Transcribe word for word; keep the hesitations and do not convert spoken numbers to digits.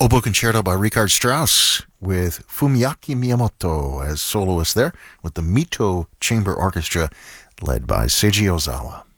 Oboe Concerto by Richard Strauss with Fumiaki Miyamoto as soloist there with the Mito Chamber Orchestra led by Seiji Ozawa.